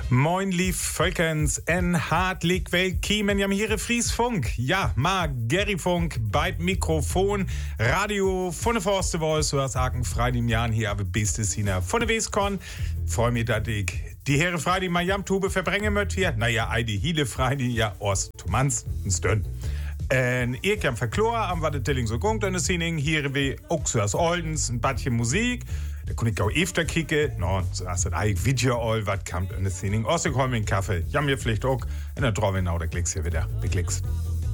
Moin lief Völkens en hartlich willkommen jam hier Friesfunk. Ja, ma Gerryfunk beid Mikrofon, Radio von der Forste Voice, so als Aken Freitag im Jahr hier aber bist es hina von der Weskon. Freu mich, dass ich die Herre Freitag mal jam Tube verbringen möcht hier. Naja, die Hiele Freitag, ja, Ost, Tomans, ein Stön. Ich kann verkloren, am was der Tilling so gungt, eine Szene hier wie auch so als Oldens, ein Badchen Musik. Da kann ich auch öfter kicken. No, so hast du ein Video all, was kommt in der Szene. Außerdem hol mir einen Kaffee. Ja, mir vielleicht auch. Und dann drauf genau, da klickst du wieder. Beklickst.